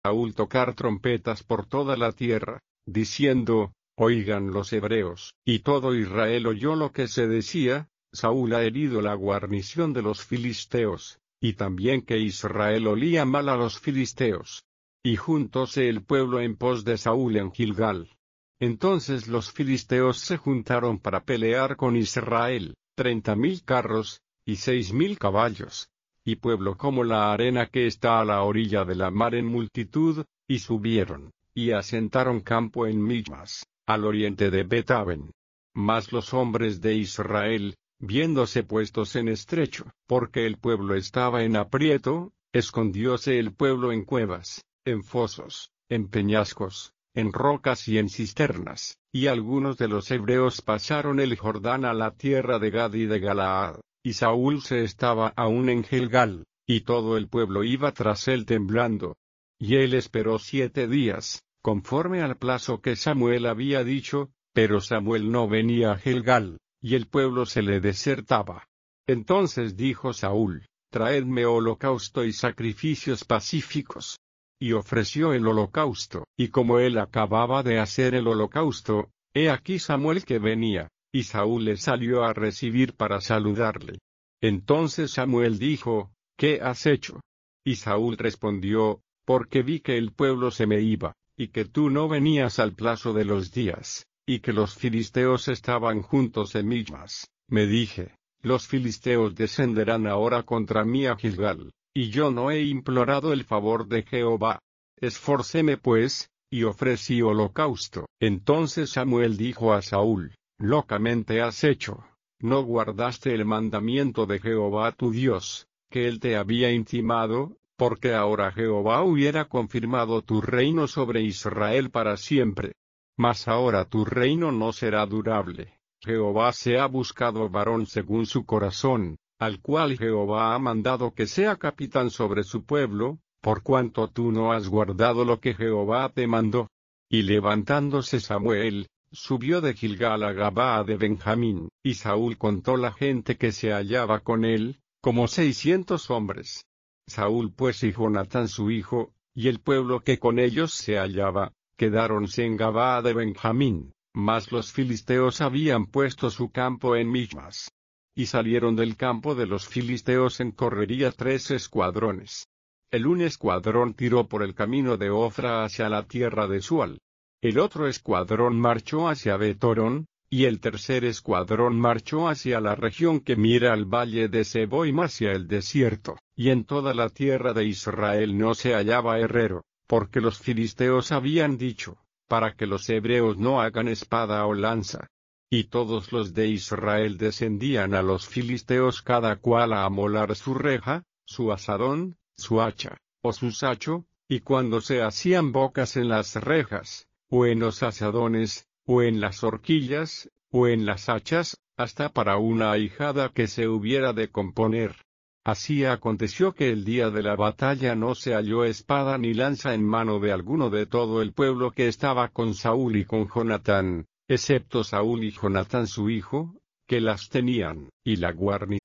Saúl tocar trompetas por toda la tierra, diciendo: Oigan los hebreos. Y todo Israel oyó lo que se decía: Saúl ha herido la guarnición de los filisteos, y también que Israel olía mal a los filisteos. Y juntóse el pueblo en pos de Saúl en Gilgal. Entonces los filisteos se juntaron para pelear con Israel, 30,000 carros, y 6,000 caballos, y pueblo como la arena que está a la orilla de la mar en multitud, y subieron, y asentaron campo en Michmas, al oriente de Bet-aven. Mas los hombres de Israel, viéndose puestos en estrecho, porque el pueblo estaba en aprieto, escondióse el pueblo en cuevas, en fosos, en peñascos, en rocas y en cisternas, y algunos de los hebreos pasaron el Jordán a la tierra de Gad y de Galaad, y Saúl se estaba aún en Gilgal, y todo el pueblo iba tras él temblando. Y él esperó 7 días, conforme al plazo que Samuel había dicho, pero Samuel no venía a Gilgal, y el pueblo se le desertaba. Entonces dijo Saúl: Traedme holocausto y sacrificios pacíficos. Y ofreció el holocausto, y como él acababa de hacer el holocausto, he aquí Samuel que venía, y Saúl le salió a recibir para saludarle. Entonces Samuel dijo: ¿Qué has hecho? Y Saúl respondió: Porque vi que el pueblo se me iba, y que tú no venías al plazo de los días, y que los filisteos estaban juntos en Michmas. Me dije: Los filisteos descenderán ahora contra mí a Gilgal, y yo no he implorado el favor de Jehová. Esforcéme pues, y ofrecí holocausto. Entonces Samuel dijo a Saúl: Locamente has hecho. No guardaste el mandamiento de Jehová tu Dios, que él te había intimado, porque ahora Jehová hubiera confirmado tu reino sobre Israel para siempre. Mas ahora tu reino no será durable. Jehová se ha buscado varón según su corazón, al cual Jehová ha mandado que sea capitán sobre su pueblo, por cuanto tú no has guardado lo que Jehová te mandó. Y levantándose Samuel, subió de Gilgal a Gabaa de Benjamín, y Saúl contó la gente que se hallaba con él, como 600 hombres. Saúl pues y Jonatán su hijo, y el pueblo que con ellos se hallaba, quedáronse en Gabaa de Benjamín, mas los filisteos habían puesto su campo en Michmas. Y salieron del campo de los filisteos en correría 3 escuadrones. El un escuadrón tiró por el camino de Ofra hacia la tierra de Sual. El otro escuadrón marchó hacia Betorón, y el tercer escuadrón marchó hacia la región que mira al valle de Seboim hacia el desierto. Y en toda la tierra de Israel no se hallaba herrero, porque los filisteos habían dicho: para que los hebreos no hagan espada o lanza. Y todos los de Israel descendían a los filisteos cada cual a amolar su reja, su asadón, su hacha, o su sacho, y cuando se hacían bocas en las rejas, o en los asadones, o en las horquillas, o en las hachas, hasta para una ahijada que se hubiera de componer. Así aconteció que el día de la batalla no se halló espada ni lanza en mano de alguno de todo el pueblo que estaba con Saúl y con Jonatán, excepto Saúl y Jonatán su hijo, que las tenían, y la guarnición